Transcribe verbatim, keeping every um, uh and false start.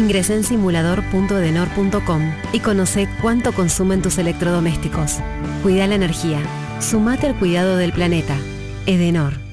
Ingresa en simulador punto edenor punto com y conoce cuánto consumen tus electrodomésticos. Cuida la energía. Sumate al cuidado del planeta. Edenor.